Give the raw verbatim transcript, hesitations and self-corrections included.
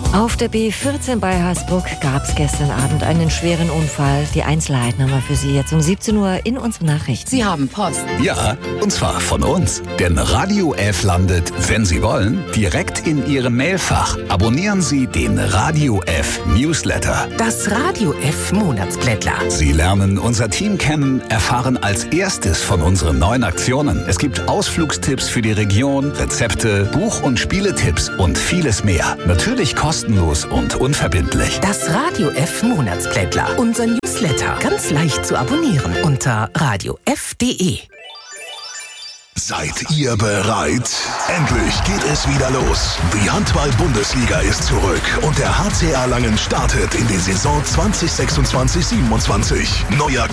Auf der B vierzehn bei Hasbrook gab es gestern Abend einen schweren Unfall. Die Einzelheiten haben wir für Sie jetzt um siebzehn Uhr in unseren Nachrichten. Sie haben Post. Ja, und zwar von uns. Denn Radio F landet, wenn Sie wollen, direkt in Ihrem Mailfach. Abonnieren Sie den Radio F Newsletter. Das Radio F Monatsblättler. Sie lernen unser Team kennen, erfahren als erstes von unseren neuen Aktionen. Es gibt Ausflugstipps für die Region, Rezepte, Buch- und Spieletipps und vieles mehr. Natürlich kostenlos und unverbindlich. Das Radio F Monatsblättler. Unser Newsletter. Ganz leicht zu abonnieren unter radio f punkt de. Seid ihr bereit? Endlich geht es wieder los. Die Handball-Bundesliga ist zurück und der H C Erlangen startet in die Saison zwanzig sechsundzwanzig siebenundzwanzig. Neuer